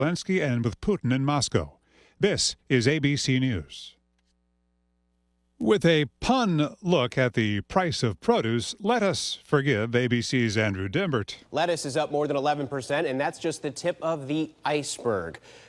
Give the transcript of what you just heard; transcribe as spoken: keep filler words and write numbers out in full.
Zelensky and with Putin in Moscow. This is A B C News. With a pun look at the price of produce, let us forgive A B C's Andrew Dimbert. Lettuce is up more than eleven percent, and that's just the tip of the iceberg.